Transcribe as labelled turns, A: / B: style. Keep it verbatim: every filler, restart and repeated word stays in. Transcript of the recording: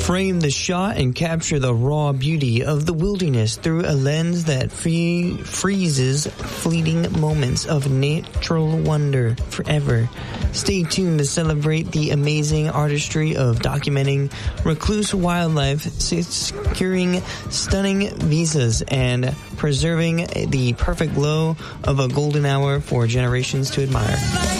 A: Frame the shot and capture the raw beauty of the wilderness through a lens that free- freezes fleeting moments of natural wonder forever. Stay tuned to celebrate the amazing artistry of documenting recluse wildlife, securing stunning visas, and preserving the perfect glow of a golden hour for generations to admire.